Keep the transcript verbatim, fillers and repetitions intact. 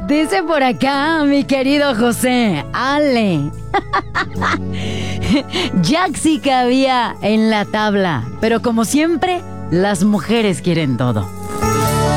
Dice por acá, mi querido José, Ale. Jack sí cabía en la tabla, pero como siempre, las mujeres quieren todo.